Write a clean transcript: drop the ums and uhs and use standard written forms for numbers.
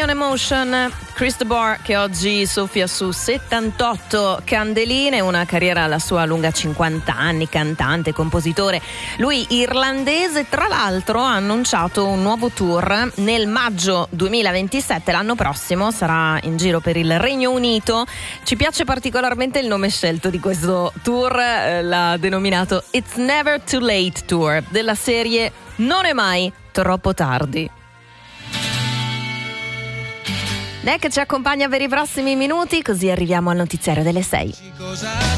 on Emotion, Chris de Burgh, che oggi soffia su 78 candeline, una carriera alla sua lunga 50 anni, cantante, compositore. Lui irlandese, tra l'altro ha annunciato un nuovo tour nel maggio 2027, l'anno prossimo sarà in giro per il Regno Unito. Ci piace particolarmente il nome scelto di questo tour, l'ha denominato It's Never Too Late Tour, della serie Non è mai troppo tardi. Che ci accompagna per i prossimi minuti, così arriviamo al notiziario delle 6.